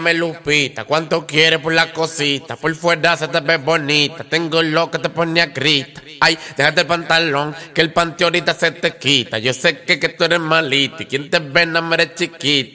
Me Lupita, ¿cuánto quieres por la cosita? Por fuera se te ve bonita, tengo lo que te pone a grita. Ay, déjate el pantalón, que el panty ahorita se te quita. Yo sé que tú eres malita y quien te ve no me eres chiquita.